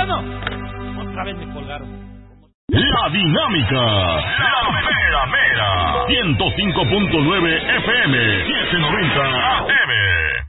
Bueno, otra vez me colgaron. La Dinámica, la mera mera, 105.9 FM, 790 AM.